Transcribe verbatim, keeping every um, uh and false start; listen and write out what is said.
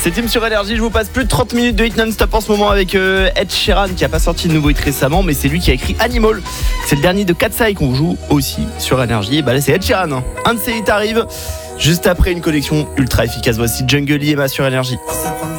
C'est Tim sur Énergie, je vous passe plus de trente minutes de hit non-stop en ce moment avec euh, Ed Sheeran qui a pas sorti de nouveau hit récemment, mais c'est lui qui a écrit Animal. C'est le dernier de Katsai qu'on joue aussi sur Énergie. Et bah là c'est Ed Sheeran, hein. Un de ses hits arrive juste après une connexion ultra efficace. Voici Jungle et Emma sur Énergie.